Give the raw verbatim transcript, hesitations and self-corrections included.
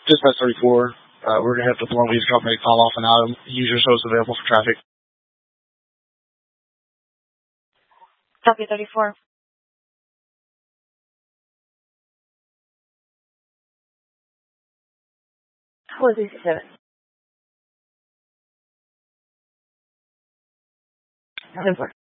Dispatch thirty-four, uh, we're going to have the Long Beach Company call off an item. User shows available for traffic. Copy thirty-four. four three six seven. November.